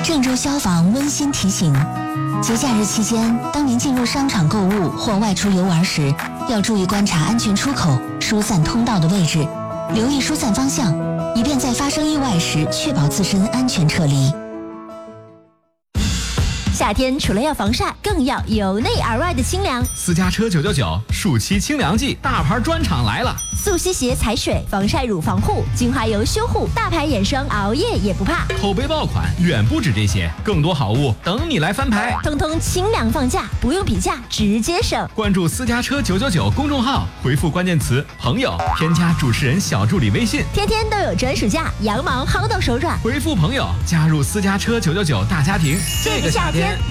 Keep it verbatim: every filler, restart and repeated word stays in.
郑州消防温馨提醒：节假日期间，当您进入商场购物或外出游玩时，要注意观察安全出口、疏散通道的位置，留意疏散方向，以便在发生意外时确保自身安全撤离。 夏天除了要防晒，更要由内而外的清凉。 私家车九九九暑期清凉季大牌专场来了， 速吸鞋踩水，防晒乳防护，精华油修护，大牌眼霜熬夜也不怕。 口碑爆款远不止这些，更多好物等你来翻牌， 通通清凉放价，不用比价直接省。 关注私家车九九九公众号，回复关键词朋友，添加主持人小助理微信， 天天都有专属价，羊毛薅到手软。 回复朋友加入私家车九九九大家庭，这个夏天